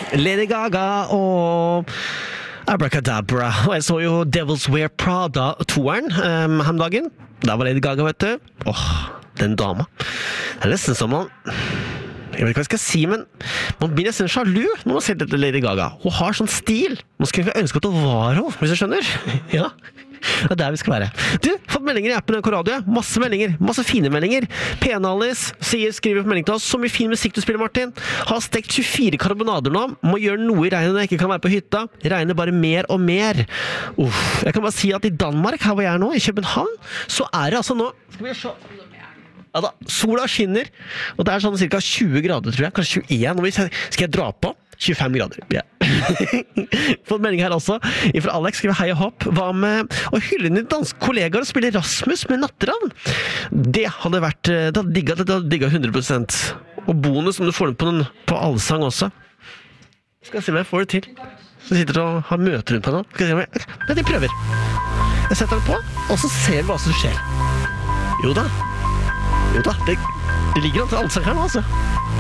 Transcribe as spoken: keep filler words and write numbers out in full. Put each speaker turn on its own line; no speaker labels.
Lady Gaga og Abracadabra. Og jeg så jo Devil's Wear Prada-toeren um, her om dagen. Der var Lady Gaga, vet du. Åh, den dama. Det er nesten som man... Jeg vet ikke hva jeg skal si, men man blir nesten sjalu når man ser dette Lady Gaga. Hun har sånn stil. Man skulle ikke ønske at hun var hun, hvis du skjønner. Ja, det er der vi skal være. Du, fått meldinger i appen N K Radio. Masse meldinger, masse fine meldinger. P-N-Alice sier, skriver på melding til oss, så mye fin musikk du spiller, Martin. Har stekt tjuefire karbonader nå. Må gjøre noe i regnet når jeg ikke kan være på hytta. Regner bare mer og mer. Uff. Jeg kan bare si at i Danmark, her hvor jeg er nå, i København, så er det altså nå... Skal vi se... Ja da, sola skinner, og det er sånn cirka tjue grader, tror jeg, kanskje tjueen, og hvis jeg, skal jeg dra på? tjuefem grader, ja. Fått melding her også, fra Alex, skriver hei og hopp, hva med å hylle dine danske kollegaer og spille Rasmus med Natteravn? Det hadde vært, det hadde digget, det hadde digget hundre prosent, og bonus om du får den på, den, på allsang også. Skal jeg se om jeg får det til. Så sitter du og har møter rundt på den. Skal jeg se om jeg, nei, de prøver. Jeg setter den på, og så ser vi hva som skjer. Jo da. Jo da, det, det ligger an til allsang her nå, altså.